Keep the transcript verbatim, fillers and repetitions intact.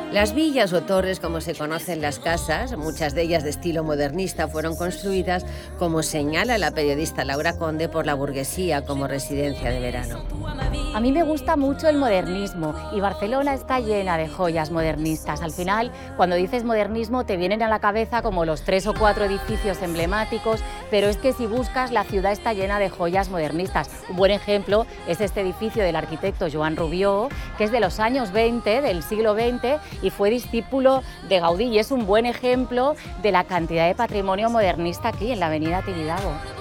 Las villas o torres, como se conocen las casas, muchas de ellas de estilo modernista, fueron construidas, como señala la periodista Laura Conde, por la burguesía como residencia de verano. A mí me gusta mucho el modernismo y Barcelona está llena de joyas modernistas. Al final, cuando dices modernismo, te vienen a la cabeza como los tres o cuatro edificios emblemáticos, pero es que si buscas, la ciudad está llena de joyas modernistas. Un buen ejemplo es este edificio del arquitecto Joan Rubió, que es de los años veinte, del siglo veinte, y fue discípulo de Gaudí, y es un buen ejemplo de la cantidad de patrimonio modernista aquí en la avenida Tibidabo.